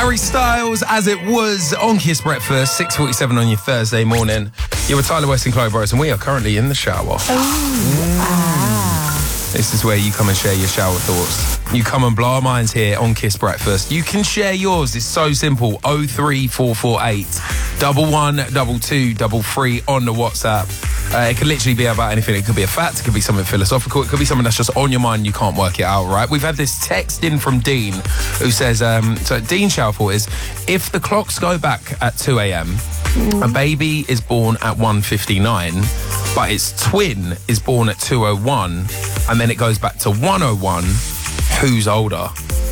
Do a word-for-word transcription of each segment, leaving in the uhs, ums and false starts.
Harry Styles, As It Was, on Kiss Breakfast, six forty-seven on your Thursday morning. You're with Tyler West and Chloe Burrows, and we are currently in the shower. Oh. Ah. This is where you come and share your shower thoughts. You come and blow our minds here on Kiss Breakfast. You can share yours. It's so simple. oh three four four eight, one one two two three three on the WhatsApp. Uh, it could literally be about anything. It could be a fact. It could be something philosophical. It could be something that's just on your mind and you can't work it out, right? We've had this text in from Dean who says, um, so Dean's shower thought is, if the clocks go back at two a.m, mm. a baby is born at one fifty-nine, but its twin is born at two oh one, and then it goes back to one oh one, who's older?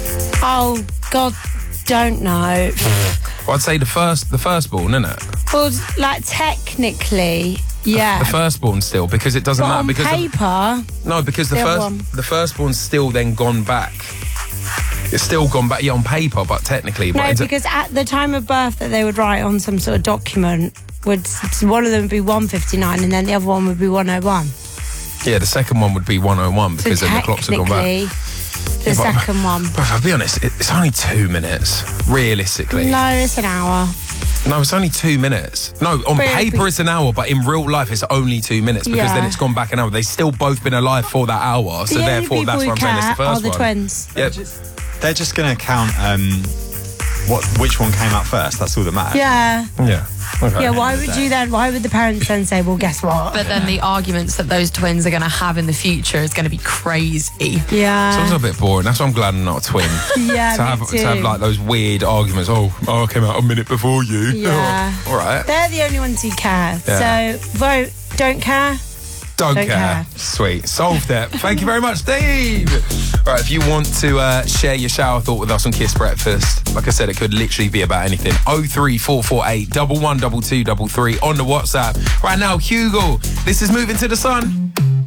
Oh, God, don't know. Well, I'd say the first, the firstborn, isn't it? Well, like, technically... Yeah, the firstborn still, because it doesn't but matter. On because paper, of, no, because the first one. the firstborn's still then gone back. It's still gone back, yeah, on paper, but technically. No, but because at the time of birth that they would write on some sort of document, would one of them would be one fifty-nine and then the other one would be one oh one. Yeah, the second one would be one oh one because so then the clocks have gone back. The yeah, second but, one. But I'll be honest, it's only two minutes, realistically. No, it's an hour. No, it's only two minutes. No, on but paper it's an hour, but in real life it's only two minutes because yeah. then it's gone back an hour. They've still both been alive for that hour, so the therefore that's what I'm saying. It's the first are the one. twins. Yeah. They're just, they're just going to count um, what which one came out first. That's all that matters. Yeah. Yeah. Okay. Yeah, why would you then, why would the parents then say, well, guess what? But then the arguments that those twins are going to have in the future is going to be crazy. Yeah. Sounds a bit boring. That's why I'm glad I'm not a twin. Yeah, to me have too. to have like those weird arguments. Oh, oh, I came out a minute before you. Yeah. All right. They're the only ones who care. Yeah. So vote, don't care. Don't, Don't care. care. Sweet. Solved it. Thank you very much, Steve. All right, if you want to uh, share your shower thought with us on Kiss Breakfast, like I said, it could literally be about anything. oh three four four eight, one one two two three three on the WhatsApp. Right now, Hugo, this is Moving to the Sun.